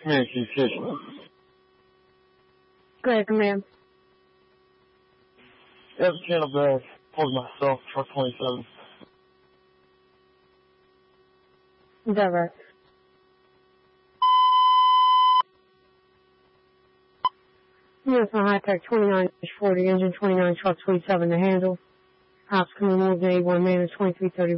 communication. Go ahead, ma'am. Yep, Channel Bell, hold myself, truck 27. Is that right? Yes, on High Tech 29-40, engine 29, truck 27 to handle. House coming on day 1 man is 2330.